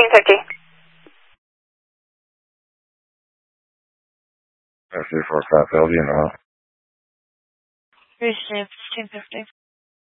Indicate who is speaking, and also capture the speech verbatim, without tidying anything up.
Speaker 1: fifteen fifty.
Speaker 2: Let's see for South L D, you know.
Speaker 3: Received fifteen fifty.